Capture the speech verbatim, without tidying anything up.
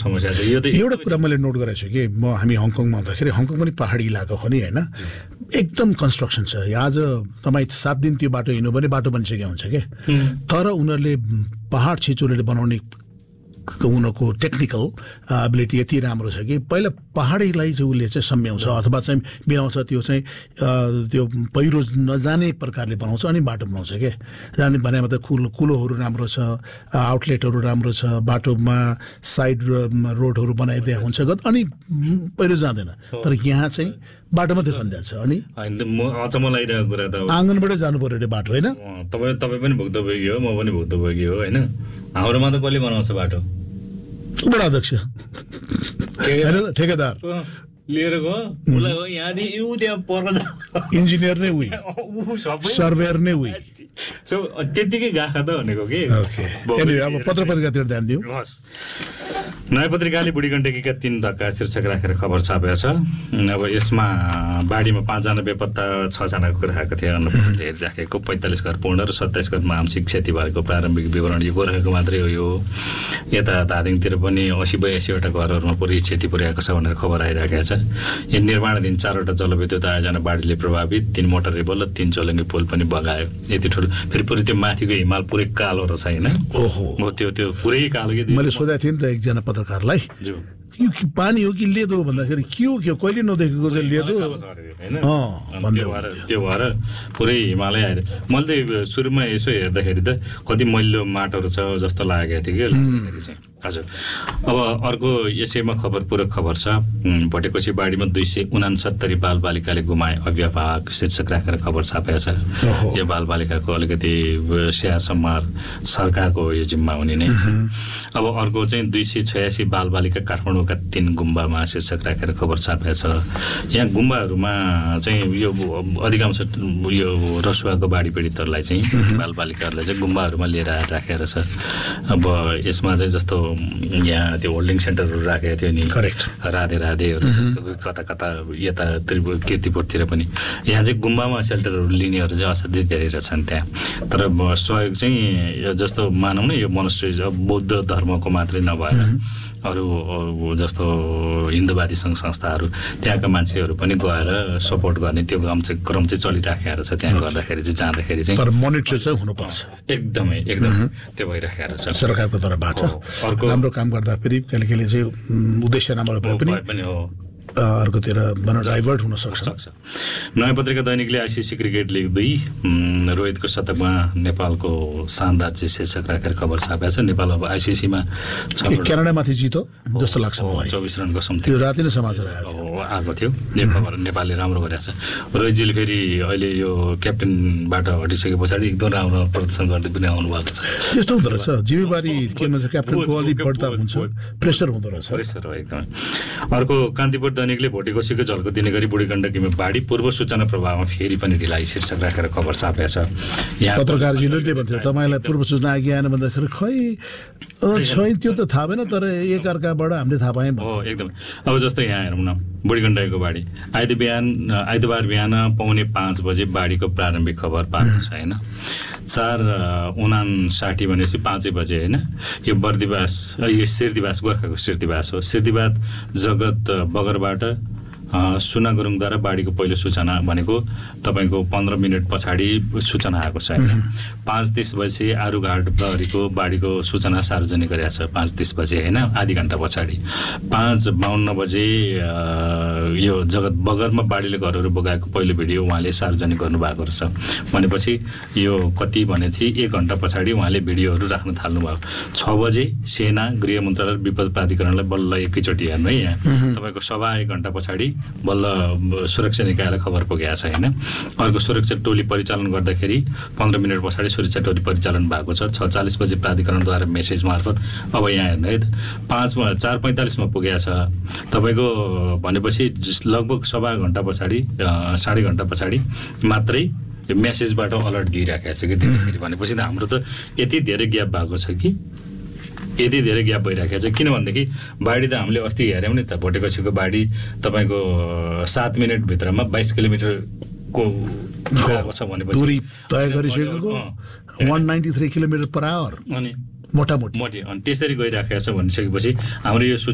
समस्या छ यो त एउटा कुरा मैले नोट गरेको छु कि म हामी हङकङमा हुँदाखेरि हङकङ पनि पहाडी इलाका हो नि होइन एकदम कन्स्ट्रक्सन छ आज तपाईँ सात दिन त्यो बाटो हिँड्नु भने बाटो बनिसकेको हुन्छ क्या तर उनीहरूले पहाड छिचोलेर बनाउने उनीहरूको टेक्निकल एबिलिटी यति राम्रो छ कि पहिला पहाडीलाई चाहिँ उसले चाहिँ सम्झाउँछ अथवा चाहिँ मिलाउँछ त्यो चाहिँ त्यो पहिरो नजाने प्रकारले बनाउँछ अनि बाटो बनाउँछ क्या जाने भने मतलब कुलो कुलोहरू राम्रो छ आउटलेटहरू राम्रो छ बाटोमा साइड रोडहरू बनाइदिएको हुन्छ अनि पहिरो जाँदैन तर यहाँ चाहिँ बाटो मात्रै खन्जान्छ अनि अचम्म लागिरहेको कुरा त आँगनबाटै जानु पर्यो अरे बाटो होइन तपाईँ तपाईँ पनि भुक्तभोगी हो म पनि भुक्तभोगी हो होइन हाम्रोमा त कसले बनाउँछ बाटो बडा अध्यक्ष ठेकेदार लिएर गयो उसलाई यहाँदेखि ऊ त्यहाँ पर इन्जिनियर नै उही सर्वेयर नै उही सो त्यतिकै गाखा त भनेको कि अब पत्र पत्रिकातिर ध्यान दिउँ नयाँ पत्रिकाले बुढी गण्डकीका तीन धक्का शीर्षक राखेर खबर छापेको छ अब यसमा बाढीमा पाँचजना बेपत्ता छजनाको कुरा आएको थियो अन्नपूर्णले हेरिराखेको पैँतालिस घर पूर्ण र सत्ताइस घरमा आंशिक क्षति भएको प्रारम्भिक विवरण यो गोर्खाको मात्रै हो यो यता धादिङतिर पनि असी बयासीवटा घरहरूमा पुरै क्षति पुर्याएको छ भनेर खबर आइरहेको छ यो निर्माणाधीन चारवटा जलविद्युत आयोजना बाढीले प्रभावित तीन मोटर रेबल र तीन चोलङ्गे पुल पनि बगायो यति ठुलो फेरि पुरै त्यो माथिको हिमाल पुरै कालो रहेछ होइन ओहो त्यो त्यो पुरै कालो मैले सोधेको थिएँ नि त एकजना पत्रकारलाई यो पानी हो कि लेदो भन्दाखेरि के हो के कहिले नदेखेको चाहिँ लेदो त्यो भएर पुरै हिमालय आएर मैले त सुरुमा यसो हेर्दाखेरि त कति मैलो माटोहरू छ जस्तो लागेको थियो कि हजुर अब अर्को यसैमा खबर पूरक खबर छ भटेकोसी बाढीमा दुई सय उनासत्तरी बालबालिकाले गुमाए अभिभावक शीर्षक राखेर खबर छापेको छ यो बालबालिकाको अलिकति स्याहार सम्हार सरकारको यो जिम्मा हुने नै अब अर्को चाहिँ दुई सय छयासी बालबालिका काठमाडौँका तीन गुम्बामा शीर्षक राखेर खबर छापेको छ यहाँ गुम्बाहरूमा चाहिँ यो अधिकांश यो रसुवाको बाढी पीडितहरूलाई चाहिँ बालबालिकाहरूलाई चाहिँ गुम्बाहरूमा लिएर आएर राखेर छ अब यसमा चाहिँ जस्तो यहाँ त्यो होल्डिङ सेन्टरहरू राखेको थियो नि करेक्ट राधे राधेहरू जस्तो कता कता यता त्रिपुर किर्तिपुरतिर पनि यहाँ चाहिँ गुम्बामा सेल्टरहरू लिनेहरू चाहिँ असाध्यै धेरै रहेछन् त्यहाँ तर सहयोग चाहिँ जस्तो मानौँ न यो मोनेस्ट्री बौद्ध धर्मको मात्रै नभएर अरू जस्तो हिन्दूवादी सङ्घ संस्थाहरू त्यहाँका मान्छेहरू पनि गएर सपोर्ट गर्ने त्यो क्रम चाहिँ क्रम चाहिँ चलिराखेको छ त्यहाँ गर्दाखेरि चाहिँ जाँदाखेरि चाहिँ तर मोनिटर चाहिँ हुनुपर्छ एकदमै एकदम त्यो भइराखेको छ सरकारको तर्फबाट अर्को राम्रो काम गर्दा फेरि कहिले कहिले चाहिँ उद्देश्य नभएर पनि हो अर्कोतिर डाइभर्ट हुन सक्छ नयाँ पत्रिका दैनिकले आइसिसी क्रिकेट लिग दुई रोहितको शतकमा नेपालको शानदार चाहिँ शीर्षक राखेर खबर छापेको छ नेपाल अब आइसिसीमा क्यानाडामाथि जितो जस्तो लाग्छ मलाई चौबिस रनको सम्थि त्यो राति नै समाचार आएको थियो नेपालले राम्रो गरेको छ रोहितजीले फेरि अहिले यो क्याप्टेनबाट हटिसके पछाडि एकदम राम्रो प्रदर्शन गर्दै पनि आउनु भएको छ त्यस्तो हुँदो रहेछ जिम्मेवारी के भन्छ क्याप्टेनको अलिक बढ्ता हुन्छ प्रेसर हुँदो रहेछ प्रेसर हो एकदमै अर्को कान्तिपुर दैनिकले भोटेकोसीको झल्को दिने गरी बुढी गण्डकीमा बाढी पूर्व सूचना प्रभावमा फेरि पनि ढिलाइ शीर्षक राखेर खबर छापेको छ यहाँ पत्रकारजीले के भन्छ तपाईँलाई पूर्व सूचना अघि आएन भन्दाखेरि खै छैन त्यो त थाहा भएन तर एक अर्काबाट हामीले थाहा पायौँ हो एकदम अब जस्तो यहाँ हेरौँ न बुढी गण्डकीको बाढी आइतबार बिहान आइतबार बिहान पाउने पाँच बजे बाढीको प्रारम्भिक खबर पाएको छ होइन चार उनासाठी भनेपछि पाँचै बजे होइन यो बर्दिवास यो सिर्दिवास गोर्खाको सिर्दिवास हो सिर्दिवास जगत बगरबाट सुना गुरुङद्वारा बाढीको पहिलो सूचना भनेको तपाईँको पन्ध्र मिनट पछाडि सूचना आएको छ होइन पाँच तिस बजे आरुघाट प्रहरीको बाढीको सूचना सार्वजनिक गरेको छ पाँच तिस बजे होइन आधी घन्टा पछाडि पाँच बाहन्न बजे यो जगत बगरमा बाढीले घरहरू बगाएको पहिलो भिडियो उहाँले सार्वजनिक गर्नुभएको रहेछ भनेपछि यो कति भने थिए एक घन्टा पछाडि उहाँले भिडियोहरू राख्न थाल्नुभयो छ बजे सेना गृह मन्त्रालय विपद प्राधिकरणलाई बल्ल एकैचोटि हेर्नु है यहाँ तपाईँको सभा एक घन्टा पछाडि बल्ल सुरक्षा निकायलाई खबर पुगेको छ होइन अर्को सुरक्षा टोली परिचालन गर्दाखेरि पन्ध्र मिनट पछाडि सुरक्षा टोली परिचालन भएको छ छ चालिस बजे प्राधिकरणद्वारा मेसेज मार्फत अब यहाँ हेर्नु है पाँच चार पैँतालिसमा पुगेको छ तपाईँको भनेपछि लगभग सवा घन्टा पछाडि साढे घन्टा पछाडि मात्रै मेसेजबाट अलर्ट दिइराखेको छ कि दिँदाखेरि भनेपछि त हाम्रो त यति धेरै ग्याप भएको छ कि यति धेरै ग्याप भइराखेको छ किनभनेदेखि बाढी त हामीले अस्ति हेऱ्यौँ नि त भोटेकोसीको बाढी तपाईँको सात मिनटभित्रमा बाइस किलोमिटरको गएको छ भनेपछि दूरी तय गरिसकेको one ninety three kilometre per hour अनि मोटामोटी मोटी अनि त्यसरी गइराखेको छ भनिसकेपछि हाम्रो यो